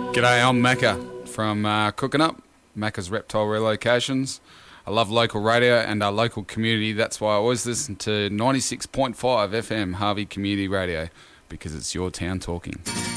G'day, I'm Macca from Cooking Up, Macca's Reptile Relocations. I love local radio and our local community. That's why I always listen to 96.5 FM Harvey Community Radio, because it's your town talking.